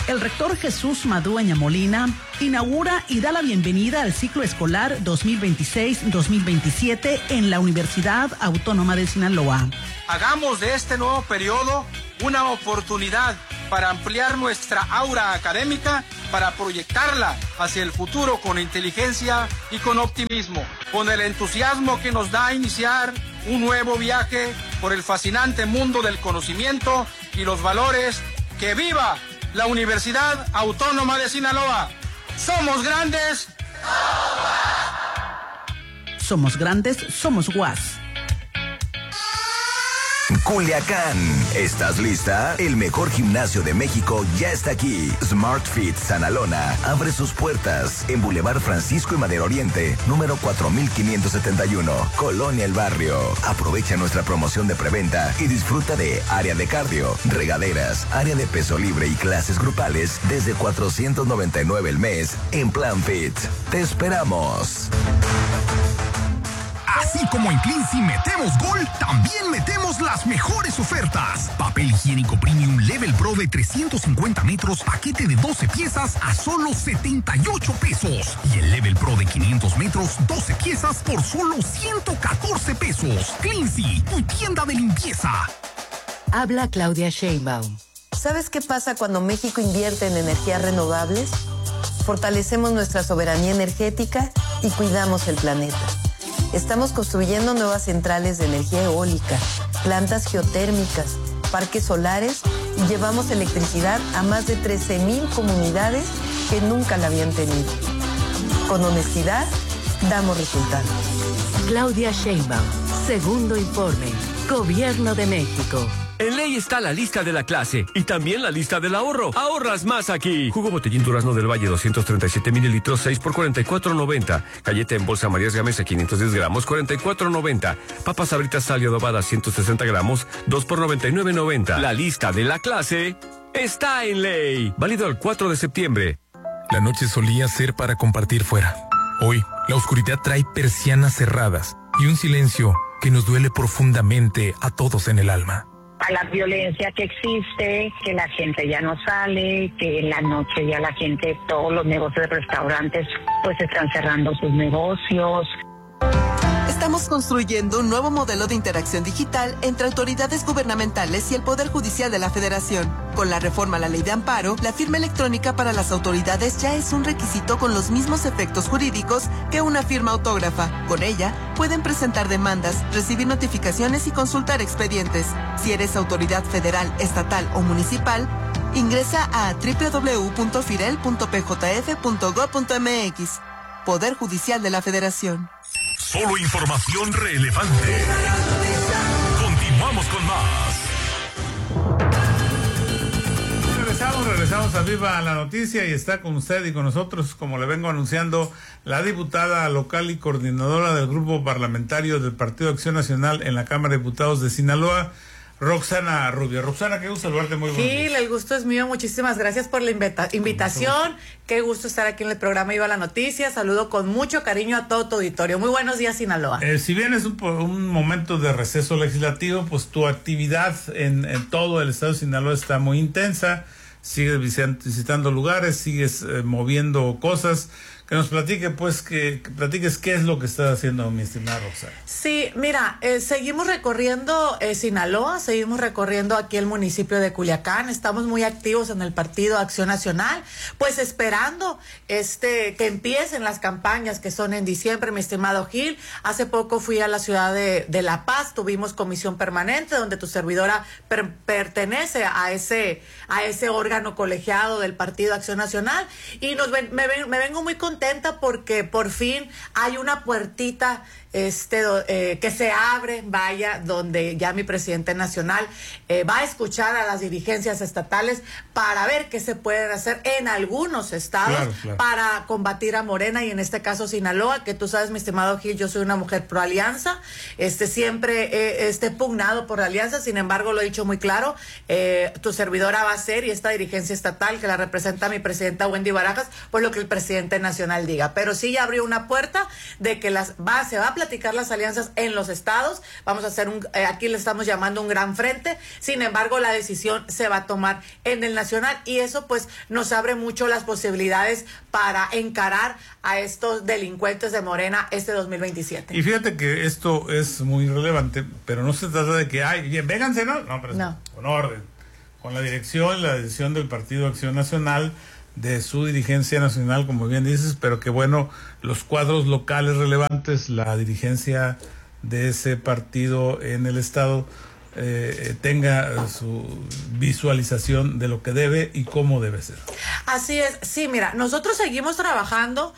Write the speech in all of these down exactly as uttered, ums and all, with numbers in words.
el rector Jesús Madueña Molina inaugura y da la bienvenida al ciclo escolar dos mil veintiséis dos mil veintisiete en la Universidad Autónoma de Sinaloa. Hagamos de este nuevo periodo una oportunidad para ampliar nuestra aura académica, para proyectarla hacia el futuro con inteligencia y con optimismo, con el entusiasmo que nos da iniciar un nuevo viaje por el fascinante mundo del conocimiento y los valores. ¡Que viva la Universidad Autónoma de Sinaloa! ¡Somos grandes! Somos grandes, somos U A S. Culiacán, ¿estás lista? El mejor gimnasio de México ya está aquí. Smart Fit Sanalona abre sus puertas en Boulevard Francisco y Madero Oriente, número cuatro mil quinientos setenta y uno, Colonia El Barrio. Aprovecha nuestra promoción de preventa y disfruta de área de cardio, regaderas, área de peso libre y clases grupales desde cuatrocientos noventa y nueve el mes en Plan Fit. ¡Te esperamos! Así como en Cleansy metemos gol, también metemos las mejores ofertas. Papel higiénico Premium Level Pro de trescientos cincuenta metros, paquete de doce piezas a solo setenta y ocho pesos. Y el Level Pro de quinientos metros, doce piezas por solo ciento catorce pesos. Cleansy, tu tienda de limpieza. Habla Claudia Sheinbaum. ¿Sabes qué pasa cuando México invierte en energías renovables? Fortalecemos nuestra soberanía energética y cuidamos el planeta. Estamos construyendo nuevas centrales de energía eólica, plantas geotérmicas, parques solares y llevamos electricidad a más de trece mil comunidades que nunca la habían tenido. Con honestidad, damos resultados. Claudia Sheinbaum, segundo informe, Gobierno de México. En Ley está la lista de la clase y también la lista del ahorro. Ahorras más aquí. Jugo Botellín Durazno del Valle doscientos treinta y siete mililitros, seis por cuarenta y cuatro noventa. Galleta en bolsa Marías Gamesa quinientos diez gramos, cuarenta y cuatro noventa. Papas Sabritas Sal y Adobada ciento sesenta gramos, dos por noventa y nueve noventa. La lista de la clase está en Ley. Válido el cuatro de septiembre. La noche solía ser para compartir fuera. Hoy, la oscuridad trae persianas cerradas y un silencio que nos duele profundamente a todos en el alma. A la violencia que existe, que la gente ya no sale, que en la noche ya la gente, todos los negocios de restaurantes pues están cerrando sus negocios. Estamos construyendo un nuevo modelo de interacción digital entre autoridades gubernamentales y el Poder Judicial de la Federación. Con la reforma a la Ley de Amparo, la firma electrónica para las autoridades ya es un requisito con los mismos efectos jurídicos que una firma autógrafa. Con ella, pueden presentar demandas, recibir notificaciones y consultar expedientes. Si eres autoridad federal, estatal o municipal, ingresa a doble u doble u doble u punto firel punto p j f punto gob punto m x. Poder Judicial de la Federación. Solo información relevante. Continuamos con más. Regresamos, regresamos a Viva la Noticia y está con usted y con nosotros, como le vengo anunciando, la diputada local y coordinadora del grupo parlamentario del Partido Acción Nacional en la Cámara de Diputados de Sinaloa, Roxana Rubio. Roxana, qué gusto saludarte, muy buenos días. Gil, el gusto es mío, muchísimas gracias por la invita- invitación, qué gusto estar aquí en el programa Viva la Noticia, saludo con mucho cariño a todo tu auditorio, muy buenos días Sinaloa. Eh, si bien es un, un momento de receso legislativo, pues tu actividad en, en todo el estado de Sinaloa está muy intensa, sigues visitando lugares, sigues eh, moviendo cosas. Que nos platique, pues, que, que platiques qué es lo que está haciendo mi estimada Roxana. Sí, mira, eh, seguimos recorriendo eh, Sinaloa, seguimos recorriendo aquí el municipio de Culiacán, estamos muy activos en el Partido Acción Nacional, pues esperando este que empiecen las campañas que son en diciembre, mi estimado Gil. Hace poco fui a la ciudad de, de La Paz, tuvimos comisión permanente donde tu servidora per, pertenece a ese, a ese órgano colegiado del Partido Acción Nacional y nos ven, me, ven, me vengo muy contenta porque por fin hay una puertita este eh, que se abre, vaya, donde ya mi presidente nacional eh, va a escuchar a las dirigencias estatales para ver qué se pueden hacer en algunos estados claro, claro. para combatir a Morena y en este caso Sinaloa, que tú sabes, mi estimado Gil, yo soy una mujer pro alianza, este siempre eh, este pugnado por la alianza, sin embargo lo he dicho muy claro, eh, tu servidora va a ser y esta dirigencia estatal que la representa mi presidenta Wendy Barajas, pues lo que el presidente nacional diga, pero sí ya abrió una puerta de que las va, se va a platicar las alianzas en los estados, vamos a hacer un, eh, aquí le estamos llamando un gran frente, sin embargo la decisión se va a tomar en el nacional y eso pues nos abre mucho las posibilidades para encarar a estos delincuentes de Morena este dos mil veintisiete. Y fíjate que esto es muy relevante, pero no se trata de que, ay, bien, vénganse, ¿no? No, pero no. Con orden, con la dirección, la decisión del Partido Acción Nacional, de su dirigencia nacional, como bien dices, pero que bueno, los cuadros locales relevantes, la dirigencia de ese partido en el estado eh, tenga su visualización de lo que debe y cómo debe ser. Así es, sí, mira, nosotros seguimos trabajando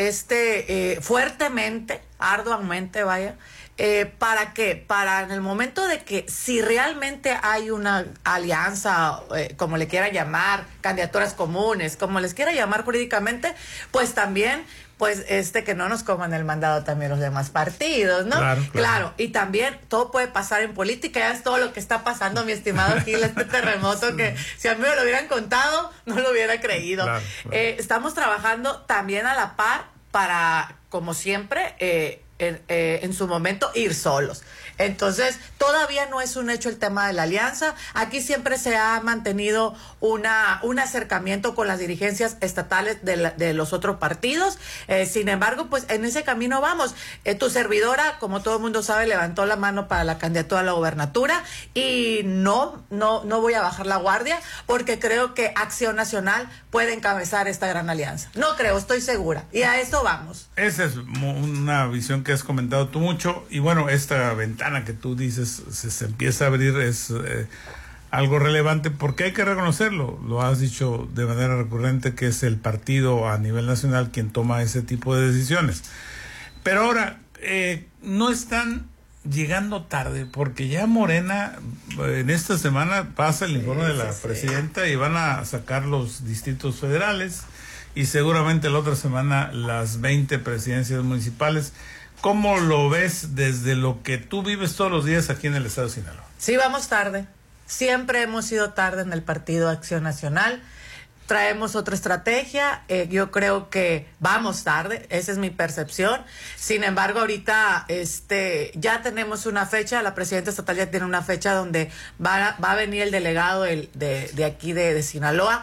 este eh, fuertemente, arduamente, vaya, eh, ¿para qué? Para en el momento de que si realmente hay una alianza, eh, como le quiera llamar, candidaturas comunes, como les quiera llamar jurídicamente, pues también pues este que no nos coman el mandado también los demás partidos, ¿no? Claro, claro. Claro, y también todo puede pasar en política, ya es todo lo que está pasando, mi estimado Gil, este terremoto sí. que si a mí me lo hubieran contado, no lo hubiera creído. Claro, claro. Eh, estamos trabajando también a la par para, como siempre, eh, en, eh, en su momento ir solos. Entonces, todavía no es un hecho el tema de la alianza. Aquí siempre se ha mantenido una un acercamiento con las dirigencias estatales de, la, de los otros partidos. Eh, sin embargo, pues en ese camino vamos. Eh, tu servidora, como todo el mundo sabe, levantó la mano para la candidatura a la gobernatura y no, no, no voy a bajar la guardia porque creo que Acción Nacional puede encabezar esta gran alianza. No creo, estoy segura. Y a eso vamos. Esa es una visión que has comentado tú mucho y bueno, esta ventana que tú dices se, se empieza a abrir es eh, algo relevante porque hay que reconocerlo, lo has dicho de manera recurrente que es el partido a nivel nacional quien toma ese tipo de decisiones, pero ahora eh, no están llegando tarde porque ya Morena en esta semana pasa el informe sí, de la sí, presidenta sí. y van a sacar los distritos federales y seguramente la otra semana las veinte presidencias municipales. ¿Cómo lo ves desde lo que tú vives todos los días aquí en el estado de Sinaloa? Sí, vamos tarde. Siempre hemos ido tarde en el Partido Acción Nacional. Traemos otra estrategia. Eh, yo creo que vamos tarde. Esa es mi percepción. Sin embargo, ahorita este, ya tenemos una fecha. La presidenta estatal ya tiene una fecha donde va a, va a venir el delegado el, de, de aquí de, de Sinaloa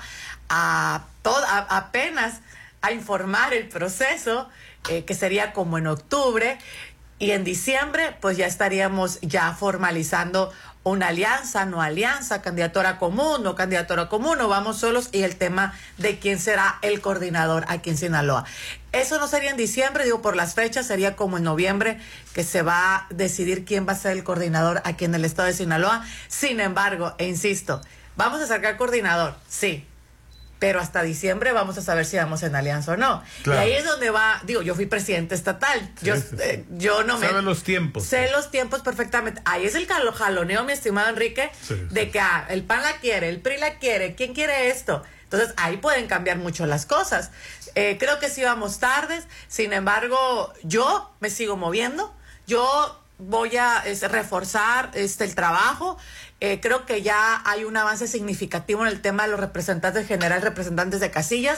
a, todo, a apenas a informar el proceso. Eh, que sería como en octubre y en diciembre pues ya estaríamos ya formalizando una alianza, no alianza, candidatura común, no candidatura común, o vamos solos y el tema de quién será el coordinador aquí en Sinaloa. Eso no sería en diciembre, digo por las fechas, sería como en noviembre que se va a decidir quién va a ser el coordinador aquí en el estado de Sinaloa. Sin embargo, e insisto, ¿vamos a sacar coordinador? Sí. Pero hasta diciembre vamos a saber si vamos en alianza o no. Claro. Y ahí es donde va, digo, yo fui presidente estatal. Sí, yo, sí, sí. Eh, yo no me... Sabe los tiempos. Sé sí. los tiempos perfectamente. Ahí es el jaloneo, mi estimado Enrique, sí, sí. de que ah, el P A N la quiere, el P R I la quiere, ¿quién quiere esto? Entonces ahí pueden cambiar mucho las cosas. Eh, creo que sí vamos tardes, sin embargo, yo me sigo moviendo, yo voy a es, reforzar este el trabajo. Eh, creo que ya hay un avance significativo en el tema de los representantes generales, representantes de casillas,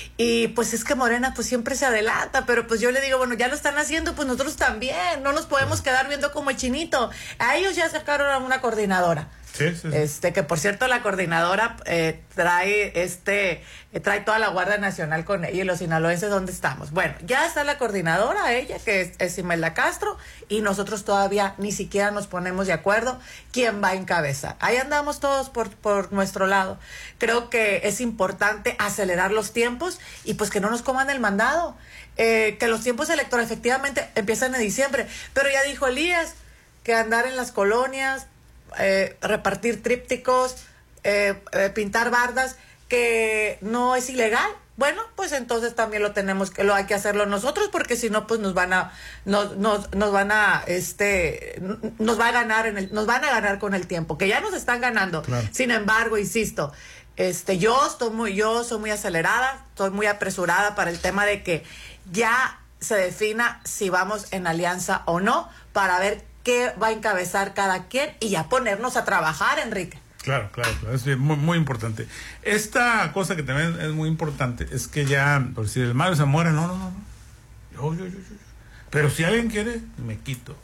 y pues es que Morena pues siempre se adelanta, pero pues yo le digo, bueno, ya lo están haciendo, pues nosotros también, no nos podemos quedar viendo como el chinito. A ellos ya sacaron a una coordinadora. Sí, sí, sí. Este, que por cierto la coordinadora eh, trae este eh, trae toda la Guardia Nacional con ella y los sinaloenses donde estamos. Bueno, ya está la coordinadora, ella, que es, es Imelda Castro, y nosotros todavía ni siquiera nos ponemos de acuerdo quién va a encabezar. Ahí andamos todos por, por nuestro lado. Creo que es importante acelerar los tiempos y pues que no nos coman el mandado. Eh, que los tiempos electorales efectivamente empiezan en diciembre, pero ya dijo Elías que andar en las colonias, Eh, repartir trípticos, eh, eh, pintar bardas, que no es ilegal. Bueno, pues entonces también lo tenemos que lo hay que hacerlo nosotros, porque si no pues nos van a nos, nos, nos van a este nos va a ganar en el nos van a ganar con el tiempo, que ya nos están ganando. Claro. Sin embargo, insisto, este yo estoy muy yo soy muy acelerada, estoy muy apresurada para el tema de que ya se defina si vamos en alianza o no, para ver qué va a encabezar cada quien y ya ponernos a trabajar, Enrique. Claro, claro, claro, es muy, muy importante. Esta cosa que también es muy importante es que ya, por decir, el Mario Zamora, no, no, no, no. Yo, yo, yo, yo. Pero si alguien quiere, me quito.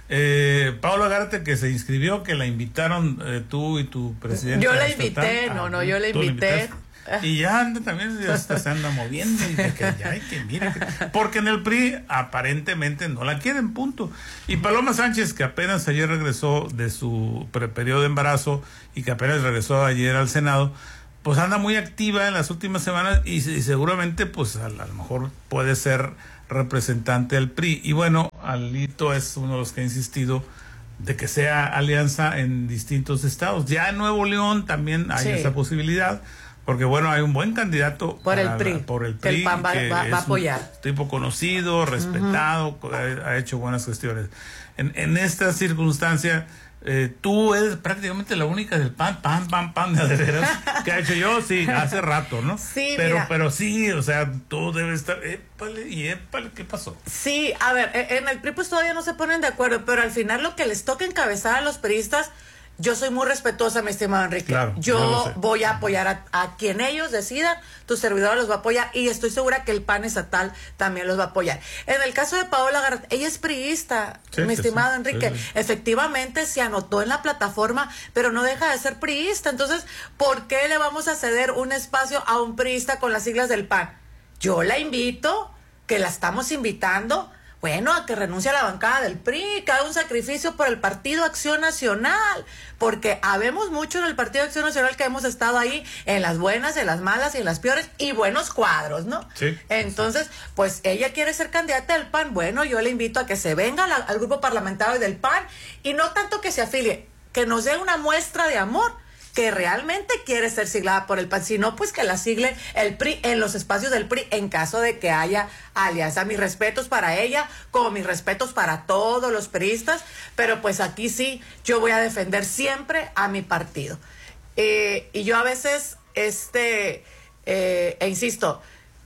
Eh, Paula Gárate, que se inscribió, que la invitaron eh, tú y tu presidente. Yo la invité, estatal. no, no, yo la invité. Y ya anda también, ya hasta se anda moviendo y de que ya hay que mira, que, porque en el P R I aparentemente no la quieren, punto. Y Paloma Sánchez, que apenas ayer regresó de su pre periodo de embarazo y que apenas regresó ayer al Senado, pues anda muy activa en las últimas semanas y, y seguramente pues a, a lo mejor puede ser representante del P R I. Y bueno, Alito es uno de los que ha insistido de que sea alianza en distintos estados. Ya en Nuevo León también hay sí. esa posibilidad, porque bueno, hay un buen candidato por el P R I, por el P R I que el P A N va, que va, va a apoyar. Tipo conocido, respetado, uh-huh. ha, ha hecho buenas gestiones. En, en esta circunstancia, eh, tú eres prácticamente la única del P A N, P A N, P A N, P A N, de veras, que ha hecho yo, sí, hace rato, ¿no? Sí, pero, mira. pero sí, o sea, todo debe estar, épale, y épale, ¿qué pasó? Sí, a ver, en el P R I pues todavía no se ponen de acuerdo, pero al final lo que les toca encabezar a los priistas, yo soy muy respetuosa, mi estimado Enrique. Claro, yo voy a apoyar a, a quien ellos decidan, tu servidor los va a apoyar y estoy segura que el P A N estatal también los va a apoyar. En el caso de Paola Gárate, ella es priista, sí, mi estimado sí, Enrique. Sí, sí. Efectivamente se anotó en la plataforma, pero no deja de ser priista. Entonces, ¿por qué le vamos a ceder un espacio a un priista con las siglas del P A N? Yo la invito, que la estamos invitando, bueno, a que renuncie a la bancada del P R I, que haga un sacrificio por el Partido Acción Nacional, porque habemos mucho en el Partido Acción Nacional que hemos estado ahí en las buenas, en las malas y en las peores, y buenos cuadros, ¿no? Sí. Entonces, pues ella quiere ser candidata del P A N, bueno, yo le invito a que se venga la, al grupo parlamentario del P A N, y no tanto que se afilie, que nos dé una muestra de amor, que realmente quiere ser siglada por el P A N, sino pues que la sigle el P R I en los espacios del P R I en caso de que haya alianza. Mis respetos para ella, como mis respetos para todos los priistas, pero pues aquí sí, yo voy a defender siempre a mi partido. Eh, y yo a veces, este, eh, e insisto,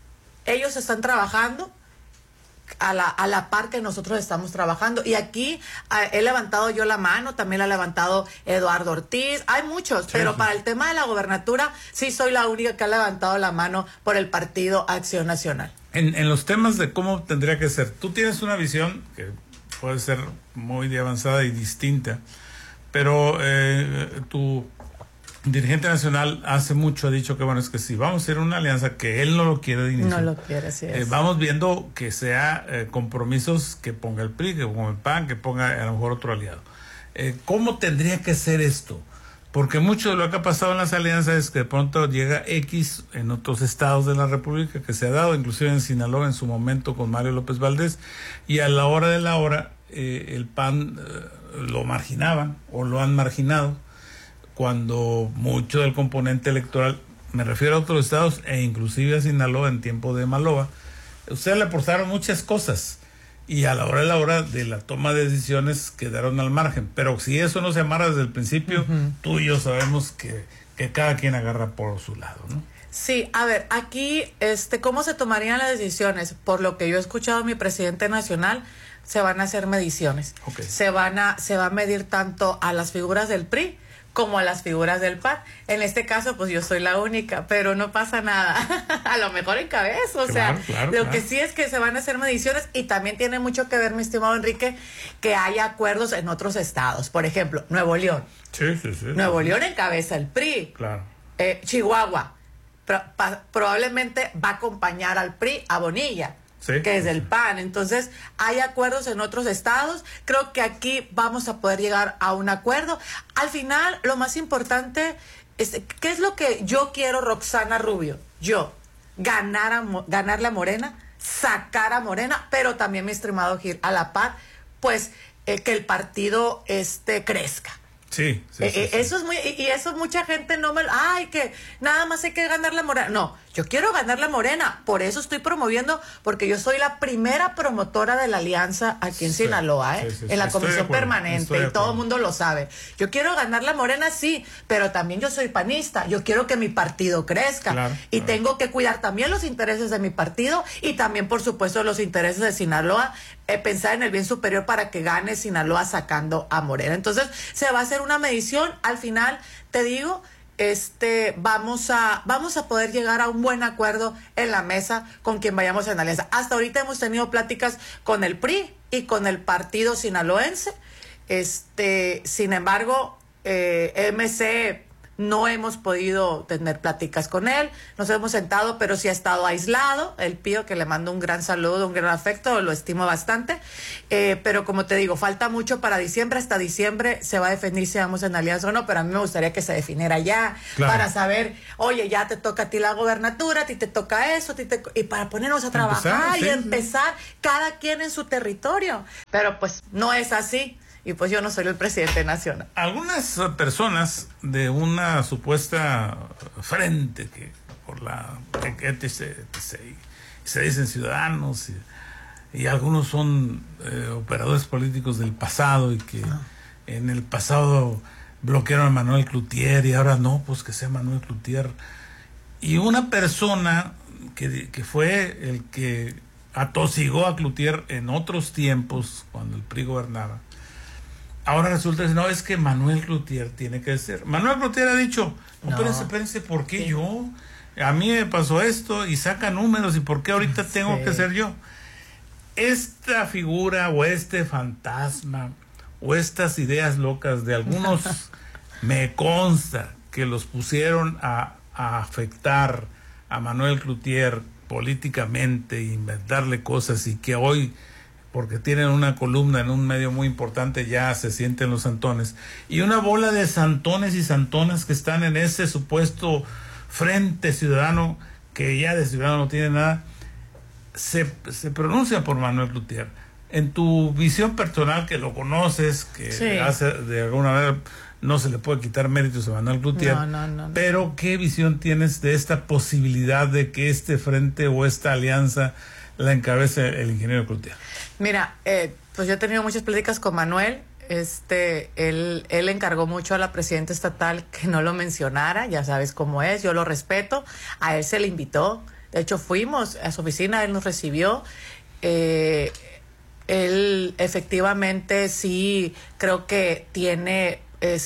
ellos están trabajando a la, a la par que nosotros estamos trabajando, y aquí a, he levantado yo la mano, también la ha levantado Eduardo Ortiz, hay muchos, sí, pero sí. Para el tema de la gobernatura sí soy la única que ha levantado la mano por el Partido Acción Nacional. En, en los temas de cómo tendría que ser, tú tienes una visión que puede ser muy avanzada y distinta, pero eh, tu dirigente nacional hace mucho ha dicho que bueno, es que si vamos a hacer una alianza, que él no lo quiere de inicio. No lo quiere, así es. Eh, vamos viendo que sea eh, compromisos que ponga el P R I, que ponga el P A N, que ponga a lo mejor otro aliado. Eh, ¿Cómo tendría que ser esto? Porque mucho de lo que ha pasado en las alianzas es que de pronto llega X en otros estados de la República, que se ha dado, inclusive en Sinaloa en su momento con Mario López Valdés, y a la hora de la hora eh, el P A N eh, lo marginaban o lo han marginado, cuando mucho del componente electoral, me refiero a otros estados e inclusive a Sinaloa en tiempo de Maloa, ustedes le aportaron muchas cosas y a la hora de la hora de la toma de decisiones quedaron al margen, pero si eso no se amarra desde el principio, uh-huh. tú y yo sabemos que, que cada quien agarra por su lado, ¿no? Sí, a ver, aquí, este, ¿cómo se tomarían las decisiones? Por lo que yo he escuchado a mi presidente nacional, se van a hacer mediciones. Okay. Se van a, se va a medir tanto a las figuras del P R I como a las figuras del P A N. En este caso, pues yo soy la única, pero no pasa nada. A lo mejor encabezo, o claro, sea, claro, lo claro. que sí es que se van a hacer mediciones, y también tiene mucho que ver, mi estimado Enrique, que haya acuerdos en otros estados. Por ejemplo, Nuevo León. Sí, sí, sí. Nuevo sí. León encabeza el P R I. Claro. Eh, Chihuahua pro, pa, probablemente va a acompañar al P R I a Bonilla. Sí, que es del P A N. Entonces, hay acuerdos en otros estados. Creo que aquí vamos a poder llegar a un acuerdo. Al final, lo más importante es, ¿qué es lo que yo quiero, Roxana Rubio? Yo, ganar, a, ganar la Morena, sacar a Morena, pero también, mi estimado Gil, a la par, pues, eh, que el partido este crezca. Sí, sí, eh, sí, eh, sí. Eso es muy, y, y eso mucha gente no me, ay, que nada más hay que ganar la Morena. No, yo quiero ganar la Morena, por eso estoy promoviendo, porque yo soy la primera promotora de la alianza aquí en sí, Sinaloa, ¿eh? Sí, sí, en la comisión permanente, y todo el mundo lo sabe. Yo quiero ganar la Morena, sí, pero también yo soy panista, yo quiero que mi partido crezca, claro, y claro. tengo que cuidar también los intereses de mi partido, y también, por supuesto, los intereses de Sinaloa, eh, pensar en el bien superior para que gane Sinaloa sacando a Morena. Entonces, se va a hacer una medición. Al final, te digo, este vamos a vamos a poder llegar a un buen acuerdo en la mesa con quien vayamos en alianza. Hasta ahorita hemos tenido pláticas con el P R I y con el partido sinaloense. Este, sin embargo, eh, M C no hemos podido tener pláticas con él, nos hemos sentado, pero sí ha estado aislado. El Pío, que le mando un gran saludo, un gran afecto, lo estimo bastante, eh, pero como te digo, falta mucho para diciembre. Hasta diciembre se va a definir si vamos en alianza o no, pero a mí me gustaría que se definiera ya, claro, para saber, oye, ya te toca a ti la gobernatura, a ti te toca eso, a ti te... y para ponernos a trabajar empezar, y sí, empezar cada quien en su territorio, pero pues no es así. Y pues yo no soy el presidente nacional. Algunas personas de una supuesta frente que por la etc, etc, y se dicen ciudadanos y, y algunos son eh, operadores políticos del pasado y que no. en el pasado bloquearon a Manuel Cloutier y ahora no, pues que sea Manuel Cloutier. Y una persona que, que fue el que atosigó a Cloutier en otros tiempos cuando el P R I gobernaba, ahora resulta que no, es que Manuel Cloutier tiene que ser. Manuel Cloutier ha dicho, no, no. espérense, espérense, ¿por qué sí. yo? A mí me pasó esto y saca números y ¿por qué ahorita tengo sí. que ser yo? Esta figura o este fantasma o estas ideas locas de algunos me consta que los pusieron a, a afectar a Manuel Cloutier políticamente, inventarle cosas y que hoy, porque tienen una columna en un medio muy importante, ya se sienten los santones. Y una bola de santones y santonas que están en ese supuesto frente ciudadano, que ya de ciudadano no tiene nada, se, se pronuncia por Manuel Cloutier. En tu visión personal, que lo conoces, que sí. hace de alguna manera no se le puede quitar méritos a Manuel Cloutier, no, no, no, no. pero ¿qué visión tienes de esta posibilidad de que este frente o esta alianza la encabece el ingeniero Cloutier? Mira, eh, pues yo he tenido muchas pláticas con Manuel. Este, él, él encargó mucho a la presidenta estatal que no lo mencionara, ya sabes cómo es, yo lo respeto. A él se le invitó, de hecho fuimos a su oficina, él nos recibió. Eh, él efectivamente sí creo que tiene,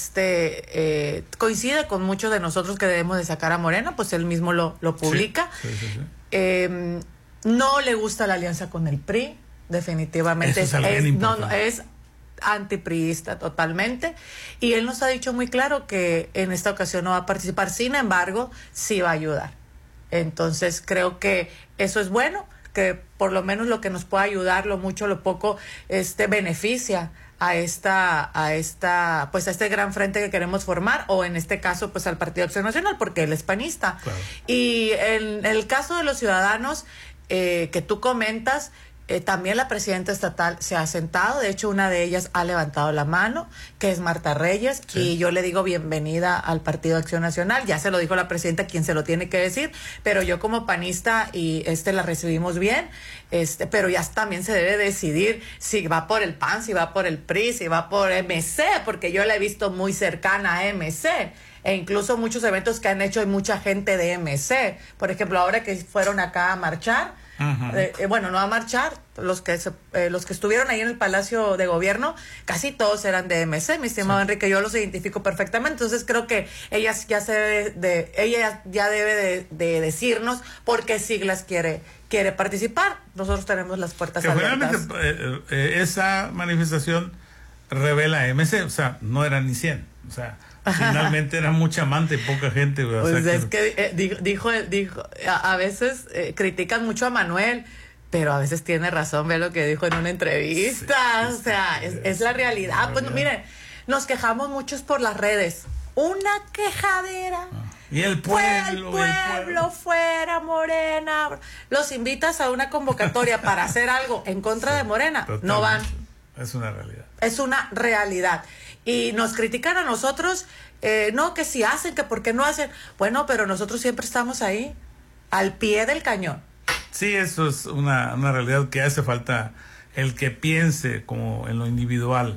este, eh, coincide con muchos de nosotros que debemos de sacar a Morena, pues él mismo lo, lo publica. Sí, sí, sí, sí. Eh, no le gusta la alianza con el P R I. Definitivamente es, es, no, no, es antipriista totalmente, y él nos ha dicho muy claro que en esta ocasión no va a participar, sin embargo sí va a ayudar. Entonces creo que eso es bueno, que por lo menos lo que nos pueda ayudar, lo mucho, lo poco, este beneficia a esta, a esta, pues a este gran frente que queremos formar, o en este caso pues al Partido Acción Nacional, porque él es panista. Claro. Y en el caso de los ciudadanos eh, que tú comentas, Eh, también la presidenta estatal se ha sentado, de hecho una de ellas ha levantado la mano, que es Marta Reyes, sí. y yo le digo bienvenida al Partido Acción Nacional. Ya se lo dijo la presidenta, quien se lo tiene que decir, pero yo como panista y este la recibimos bien, este, pero ya también se debe decidir si va por el P A N, si va por el P R I, si va por M C, porque yo la he visto muy cercana a M C. E incluso muchos eventos que han hecho hay mucha gente de M C. Por ejemplo, ahora que fueron acá a marchar, eh, eh, bueno, no a marchar, los que se, eh, los que estuvieron ahí en el Palacio de Gobierno, casi todos eran de M C, mi estimado sí. Enrique, yo los identifico perfectamente. Entonces creo que ella ya se debe de, ella ya debe de, de decirnos por qué siglas quiere quiere participar. Nosotros tenemos las puertas que abiertas. Eh, eh, esa manifestación revela M C, o sea, no eran ni cien, o sea, finalmente era mucha manta y poca gente. O pues sea, es que, que eh, dijo, dijo a, a veces eh, critican mucho a Manuel, pero a veces tiene razón, ve lo que dijo en una entrevista. Sí, o sea, es, es la realidad. Pues miren, nos quejamos muchos por las redes. Una quejadera. Ah. Y el pueblo. El pueblo, el pueblo fuera Morena. Los invitas a una convocatoria para hacer algo en contra sí, de Morena. Totalmente. No van. Es una realidad. Es una realidad. Y nos critican a nosotros, eh, no, que si hacen, que por qué no hacen. Bueno, pero nosotros siempre estamos ahí, al pie del cañón. Sí, eso es una, una realidad que hace falta el que piense como en lo individual.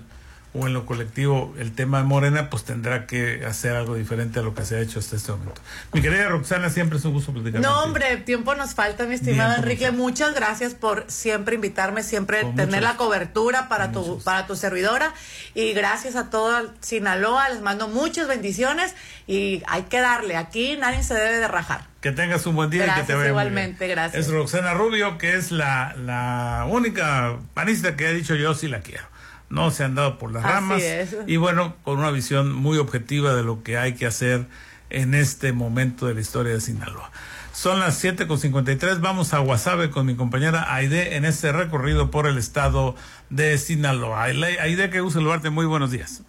o en lo colectivo el tema de Morena, pues tendrá que hacer algo diferente a lo que se ha hecho hasta este momento. Mi querida Roxana, siempre es un gusto platicar No, contigo. hombre, tiempo nos falta, mi estimado Tiempo Enrique. Muchas gracias por siempre invitarme, siempre Con tener muchos- la cobertura para tu, muchos. para tu servidora. Y gracias a todo Sinaloa, les mando muchas bendiciones y hay que darle. Aquí nadie se debe de rajar. Que tengas un buen día Gracias, y que te vaya igualmente, muy bien. gracias. Es Roxana Rubio, que es la, la única panista que ha dicho yo sí la quiero. No se han dado por las Así ramas. es. Y bueno, con una visión muy objetiva de lo que hay que hacer en este momento de la historia de Sinaloa. Son las siete con cincuenta y tres. Vamos a Guasave con mi compañera Aide en este recorrido por el estado de Sinaloa. Aide, qué gusto saludarte. Muy buenos días.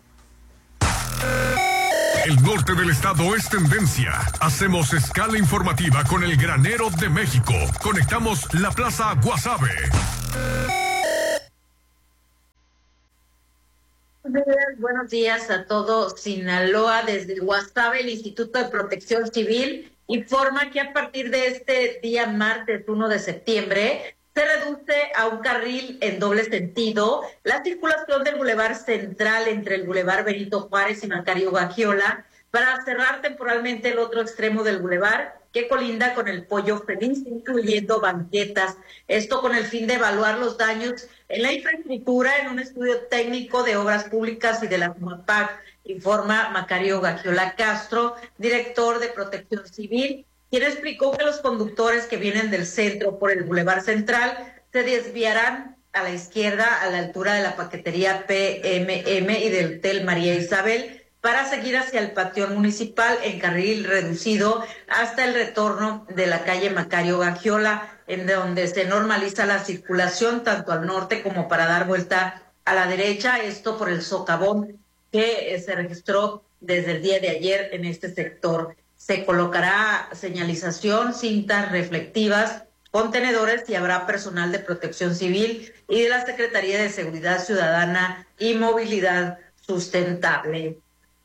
El norte del estado es tendencia. Hacemos escala informativa con el granero de México. Conectamos la Plaza Guasave. Buenos días a todo Sinaloa. Desde Guasave, el Instituto de Protección Civil informa que a partir de este día martes uno de septiembre se reduce a un carril en doble sentido la circulación del Boulevard Central entre el Boulevard Benito Juárez y Macario Gagiola para cerrar temporalmente el otro extremo del bulevar que colinda con el Pollo Feliz, incluyendo banquetas. Esto con el fin de evaluar los daños en la infraestructura en un estudio técnico de obras públicas y de la FUMAPAC, informa Macario Gagiola Castro, director de Protección Civil, quien explicó que los conductores que vienen del centro por el Boulevard Central se desviarán a la izquierda a la altura de la paquetería P M M y del Hotel María Isabel para seguir hacia el Panteón Municipal en carril reducido hasta el retorno de la calle Macario Gagiola, en donde se normaliza la circulación tanto al norte como para dar vuelta a la derecha, esto por el socavón que eh, se registró desde el día de ayer en este sector. Se colocará señalización, cintas reflectivas, contenedores y habrá personal de Protección Civil y de la Secretaría de Seguridad Ciudadana y Movilidad Sustentable.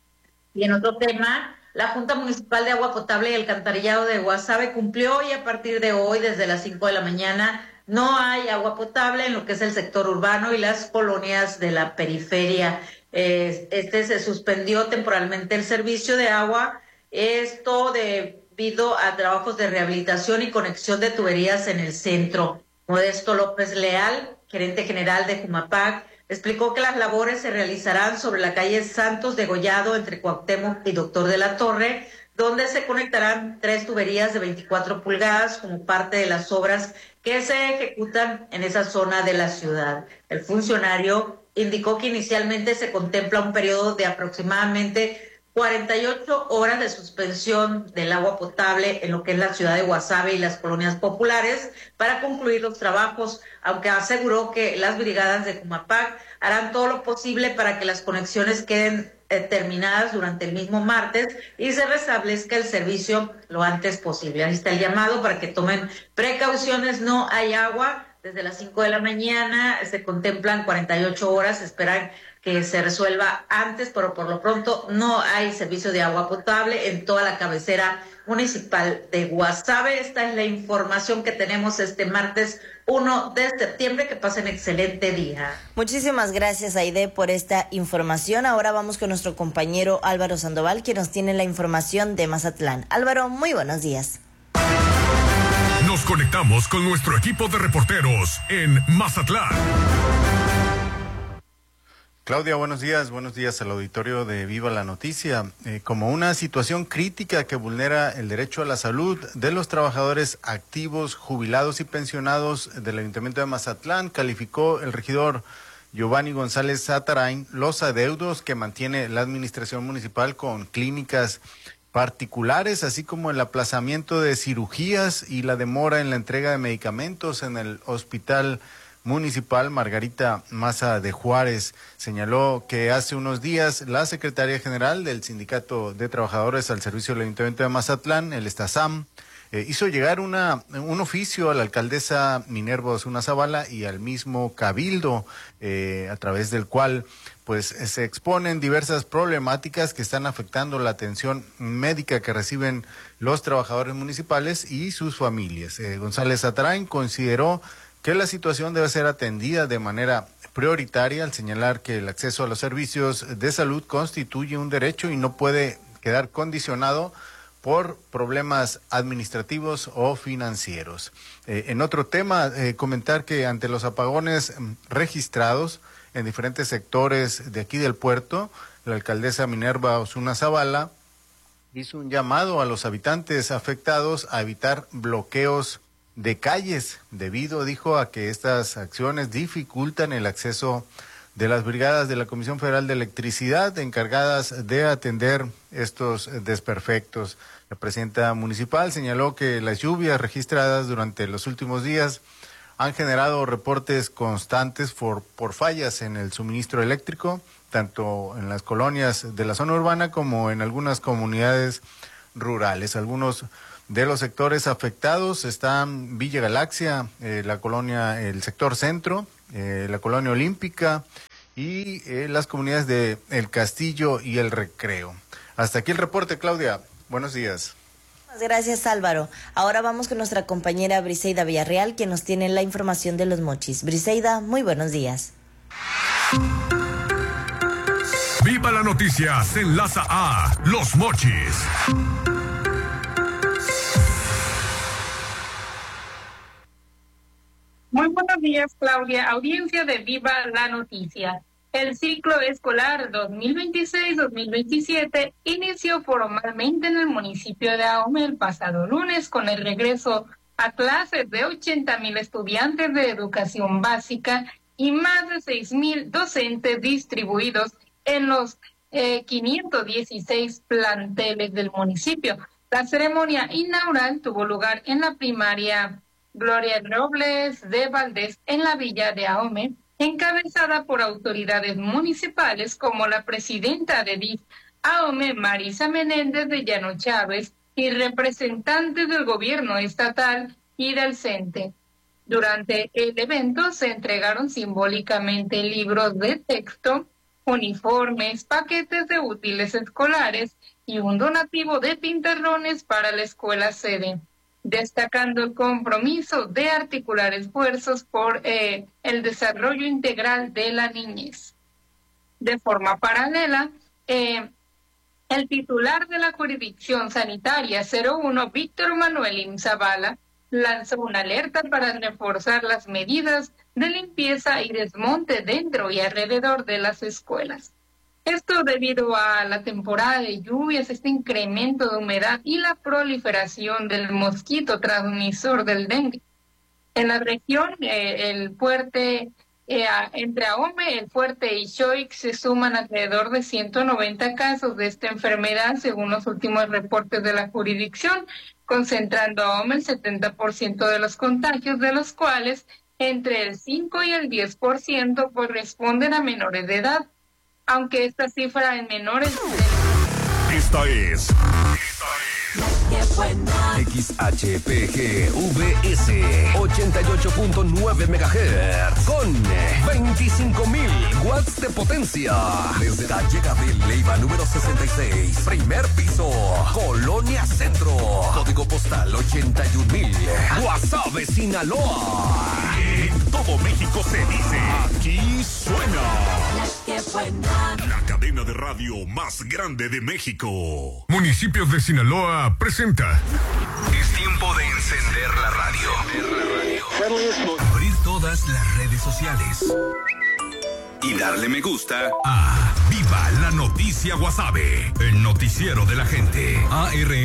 Y en otro tema, la Junta Municipal de Agua Potable y Alcantarillado de Guasave cumplió y a partir de hoy, desde las cinco de la mañana, no hay agua potable en lo que es el sector urbano y las colonias de la periferia. Eh, este se suspendió temporalmente el servicio de agua, esto debido a trabajos de rehabilitación y conexión de tuberías en el centro. Modesto López Leal, gerente general de Jumapac, explicó que las labores se realizarán sobre la calle Santos Degollado entre Cuauhtémoc y Doctor de la Torre, donde se conectarán tres tuberías de veinticuatro pulgadas como parte de las obras que se ejecutan en esa zona de la ciudad. El funcionario indicó que inicialmente se contempla un periodo de aproximadamente cuarenta y ocho horas de suspensión del agua potable en lo que es la ciudad de Guasave y las colonias populares para concluir los trabajos, aunque aseguró que las brigadas de Jumapac harán todo lo posible para que las conexiones queden eh, terminadas durante el mismo martes y se restablezca el servicio lo antes posible. Ahí está el llamado para que tomen precauciones. No hay agua desde las cinco de la mañana, se contemplan cuarenta y ocho horas, esperan que se resuelva antes, pero por lo pronto no hay servicio de agua potable en toda la cabecera municipal de Guasave. Esta es la información que tenemos este martes uno de septiembre. Que pasen excelente día. Muchísimas gracias, Aide, por esta información. Ahora vamos con nuestro compañero Álvaro Sandoval, que nos tiene la información de Mazatlán. Álvaro, muy buenos días. Nos conectamos con nuestro equipo de reporteros en Mazatlán. Claudia, buenos días. Buenos días al auditorio de Viva la Noticia. Eh, como una situación crítica que vulnera el derecho a la salud de los trabajadores activos, jubilados y pensionados del Ayuntamiento de Mazatlán, calificó el regidor Giovanni González Zatarain los adeudos que mantiene la administración municipal con clínicas particulares, así como el aplazamiento de cirugías y la demora en la entrega de medicamentos en el hospital municipal Margarita Maza de Juárez. Señaló que hace unos días la secretaria general del Sindicato de Trabajadores al Servicio del Ayuntamiento de Mazatlán, el Estasam, eh, hizo llegar una un oficio a la alcaldesa Minerva Osuna Zavala y al mismo Cabildo, eh, a través del cual pues se exponen diversas problemáticas que están afectando la atención médica que reciben los trabajadores municipales y sus familias. Eh, González Zatarain consideró que la situación debe ser atendida de manera prioritaria al señalar que el acceso a los servicios de salud constituye un derecho y no puede quedar condicionado por problemas administrativos o financieros. Eh, en otro tema, eh, comentar que ante los apagones registrados en diferentes sectores de aquí del puerto, la alcaldesa Minerva Osuna Zavala hizo un llamado a los habitantes afectados a evitar bloqueos de calles, debido, dijo, a que estas acciones dificultan el acceso de las brigadas de la Comisión Federal de Electricidad encargadas de atender estos desperfectos. La presidenta municipal señaló que las lluvias registradas durante los últimos días han generado reportes constantes por, por fallas en el suministro eléctrico, tanto en las colonias de la zona urbana como en algunas comunidades rurales. Algunos de los sectores afectados están Villa Galaxia, eh, la colonia, el sector centro, eh, la colonia Olímpica y eh, las comunidades de El Castillo y El Recreo. Hasta aquí el reporte, Claudia. Buenos días. Gracias, Álvaro. Ahora vamos con nuestra compañera Briseida Villarreal, quien nos tiene la información de los mochis. Briseida, muy buenos días. Viva la noticia se enlaza a Los Mochis. Muy buenos días, Claudia. Audiencia de Viva la Noticia. El ciclo escolar dos mil veintiséis dos mil veintisiete inició formalmente en el municipio de Ahome el pasado lunes con el regreso a clases de ochenta mil estudiantes de educación básica y más de seis mil docentes distribuidos en los eh, quinientos dieciséis planteles del municipio. La ceremonia inaugural tuvo lugar en la primaria Gloria Robles de Valdés en la villa de Ahome, encabezada por autoridades municipales como la presidenta de D I F Ahome, Marisa Menéndez de Llano Chávez, y representantes del gobierno estatal y del CENTE. Durante el evento se entregaron simbólicamente libros de texto, uniformes, paquetes de útiles escolares y un donativo de pintarrones para la escuela sede, destacando el compromiso de articular esfuerzos por eh, el desarrollo integral de la niñez. De forma paralela, eh, el titular de la jurisdicción sanitaria cero uno, Víctor Manuel Imzavala, lanzó una alerta para reforzar las medidas de limpieza y desmonte dentro y alrededor de las escuelas. Esto debido a la temporada de lluvias, este incremento de humedad y la proliferación del mosquito transmisor del dengue. En la región, eh, el fuerte, eh, entre Ahome, el fuerte y Xoix se suman alrededor de ciento noventa casos de esta enfermedad, según los últimos reportes de la jurisdicción, concentrando a Ahome el setenta por ciento de los contagios, de los cuales entre el cinco y el diez por ciento corresponden a menores de edad, aunque esta cifra en menores... Esta es... X H P G V S ochenta y ocho punto nueve megahertz con veinticinco mil watts de potencia. Desde Calle Gabriel Leiva número sesenta y seis, primer piso, Colonia Centro. Código postal ochenta y un mil. Guasave, Sinaloa. En todo México se dice, aquí suena la cadena de radio más grande de México. Municipios de Sinaloa presenta. Es tiempo de encender la radio. Abrir todas las redes sociales y darle me gusta a Viva la Noticia Guasave, el noticiero de la gente. A R